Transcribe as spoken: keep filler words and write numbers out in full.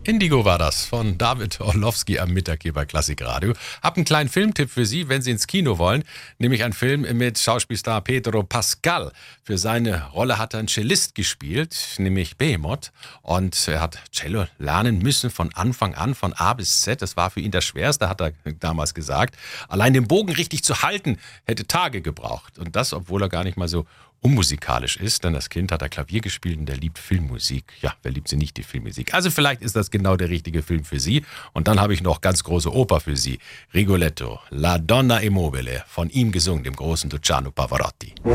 Indigo war das von David Orlowski am Mittag hier bei Klassikradio. Hab einen kleinen Filmtipp für Sie, wenn Sie ins Kino wollen, nämlich ein Film mit Schauspielstar Pedro Pascal. Für seine Rolle hat er einen Cellist gespielt, nämlich Behemoth, und er hat Cello lernen müssen von Anfang an, von A bis Z. Das war für ihn das Schwerste, hat er damals gesagt. Allein den Bogen richtig zu halten, hätte Tage gebraucht. Und das, obwohl er gar nicht mal so unmusikalisch ist, denn das Kind hat er Klavier gespielt und der liebt Filmmusik. Ja, wer liebt sie nicht, die Filmmusik? Also vielleicht ist das genau der richtige Film für Sie. Und dann habe ich noch ganz große Oper für Sie. Rigoletto, La Donna Immobile, von ihm gesungen, dem großen Luciano Pavarotti.